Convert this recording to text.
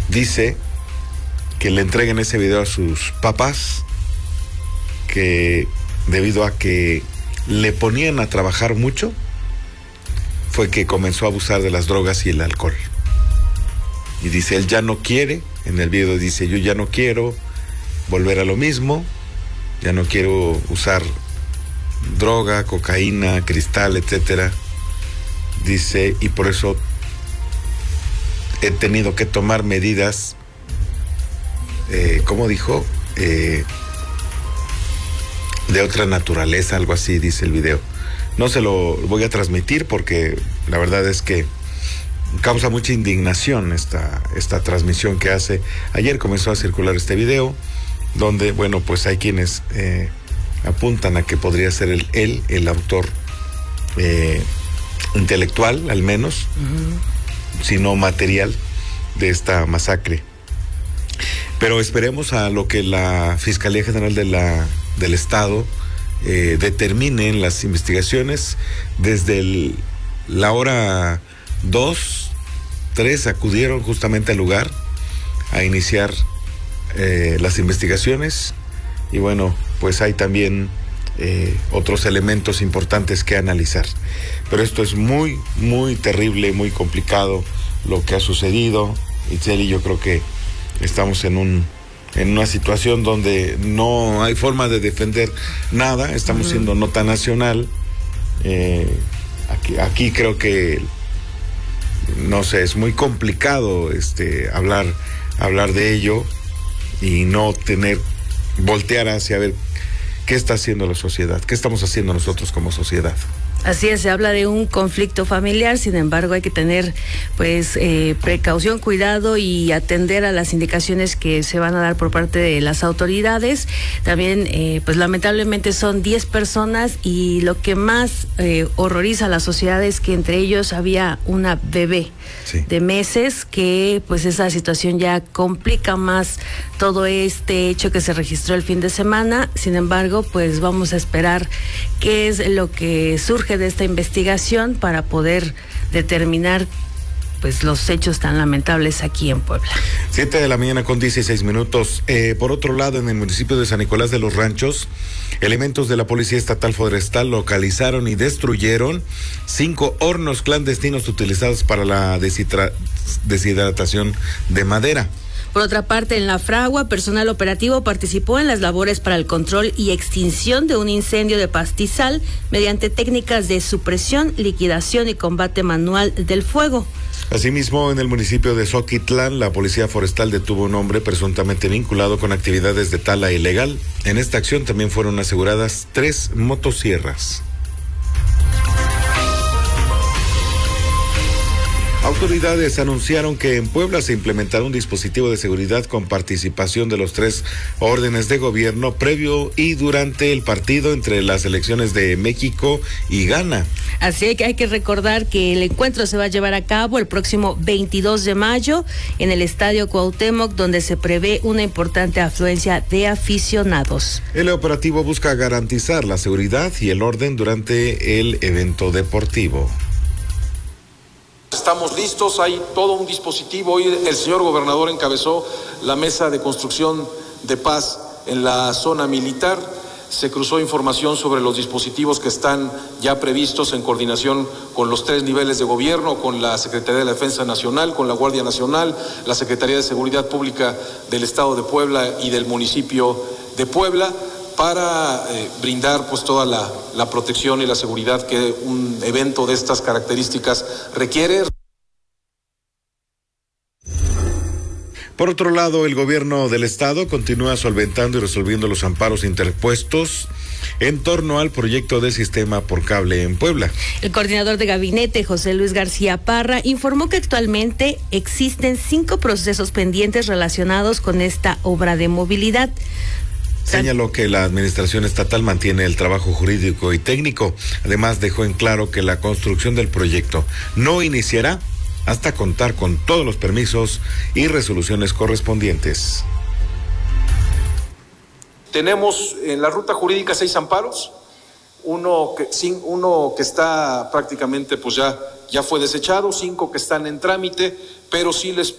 dice que le entreguen ese video a sus papás, que debido a que le ponían a trabajar mucho, fue que comenzó a abusar de las drogas y el alcohol. Y dice, él ya no quiere, en el video dice, yo ya no quiero volver a lo mismo, ya no quiero usar droga, cocaína, cristal, etcétera. Dice, y por eso he tenido que tomar medidas, ¿cómo dijo? De otra naturaleza, algo así, dice el video. No se lo voy a transmitir porque la verdad es que causa mucha indignación esta transmisión que hace. Ayer comenzó a circular este video, donde, bueno, pues hay quienes apuntan a que podría ser él el autor intelectual, al menos, si no material, de esta masacre. Pero esperemos a lo que la Fiscalía General del Estado determine en las investigaciones. Desde la hora 2, 3 acudieron justamente al lugar a iniciar las investigaciones, y bueno, pues hay también otros elementos importantes que analizar. Pero esto es muy, muy terrible, muy complicado lo que ha sucedido. Itzel, y yo creo que estamos en una situación donde no hay forma de defender nada. Estamos siendo nota nacional. Aquí creo que, no sé, es muy complicado hablar de ello y no voltear hacia ver qué está haciendo la sociedad, qué estamos haciendo nosotros como sociedad. Así es, se habla de un conflicto familiar, sin embargo hay que tener precaución, cuidado y atender a las indicaciones que se van a dar por parte de las autoridades. También, pues lamentablemente son 10 personas, y lo que más horroriza a la sociedad es que entre ellos había una bebé de meses, que pues esa situación ya complica más todo este hecho que se registró el fin de semana. Sin embargo, pues vamos a esperar qué es lo que surge de esta investigación para poder determinar pues los hechos tan lamentables aquí en Puebla. 7:16 a.m. Por otro lado, en el municipio de San Nicolás de los Ranchos, elementos de la Policía Estatal Forestal localizaron y destruyeron 5 hornos clandestinos utilizados para la deshidratación de madera. Por otra parte, en La Fragua, personal operativo participó en las labores para el control y extinción de un incendio de pastizal mediante técnicas de supresión, liquidación y combate manual del fuego. Asimismo, en el municipio de Xochitlán, la Policía Forestal detuvo a un hombre presuntamente vinculado con actividades de tala ilegal. En esta acción también fueron aseguradas 3 motosierras. Autoridades anunciaron que en Puebla se implementará un dispositivo de seguridad con participación de los 3 órdenes de gobierno previo y durante el partido entre las selecciones de México y Ghana. Así que hay que recordar que el encuentro se va a llevar a cabo el próximo 22 de mayo en el Estadio Cuauhtémoc, donde se prevé una importante afluencia de aficionados. El operativo busca garantizar la seguridad y el orden durante el evento deportivo. Estamos listos, hay todo un dispositivo. Hoy el señor gobernador encabezó la mesa de construcción de paz en la zona militar. Se cruzó información sobre los dispositivos que están ya previstos en coordinación con los 3 niveles de gobierno, con la Secretaría de la Defensa Nacional, con la Guardia Nacional, la Secretaría de Seguridad Pública del Estado de Puebla y del municipio de Puebla, para brindar pues toda la protección y la seguridad que un evento de estas características requiere. Por otro lado, el gobierno del estado continúa solventando y resolviendo los amparos interpuestos en torno al proyecto de sistema por cable en Puebla. El coordinador de gabinete, José Luis García Parra, informó que actualmente existen 5 procesos pendientes relacionados con esta obra de movilidad. Señaló que la administración estatal mantiene el trabajo jurídico y técnico. Además, dejó en claro que la construcción del proyecto no iniciará hasta contar con todos los permisos y resoluciones correspondientes. Tenemos en la ruta jurídica 6 amparos, uno que está prácticamente pues ya fue desechado, 5 que están en trámite, pero sí les